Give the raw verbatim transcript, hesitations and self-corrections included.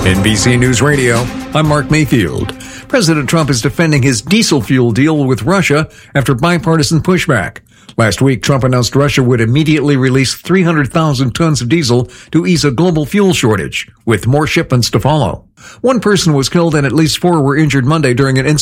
N B C News Radio, I'm Mark Mayfield. President Trump is defending his diesel fuel deal with Russia after bipartisan pushback. Last week, Trump announced Russia would immediately release three hundred thousand tons of diesel to ease a global fuel shortage, with more shipments to follow. One person was killed and at least four were injured Monday during an incident